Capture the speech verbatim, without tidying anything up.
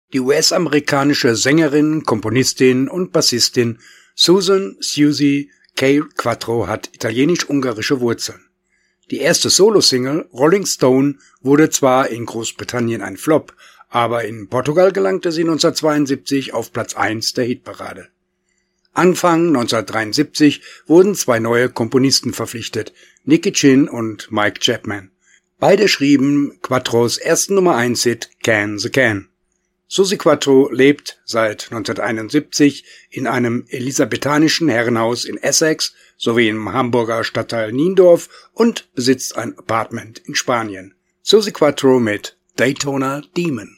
Die U S-amerikanische Sängerin, Komponistin und Bassistin Susan Susie K. Quatro hat italienisch-ungarische Wurzeln. Die erste Solosingle Rolling Stone wurde zwar in Großbritannien ein Flop, aber in Portugal gelangte sie neunzehnhundertzweiundsiebzig auf Platz eins der Hitparade. Anfang neunzehnhundertdreiundsiebzig wurden zwei neue Komponisten verpflichtet, Nicky Chinn und Mike Chapman. Beide schrieben Quatros ersten Nummer eins Hit Can the Can. Susie Quatro lebt seit neunzehnhunderteinundsiebzig in einem elisabethanischen Herrenhaus in Essex sowie im Hamburger Stadtteil Niendorf und besitzt ein Apartment in Spanien. Susie Quatro mit Daytona Demon.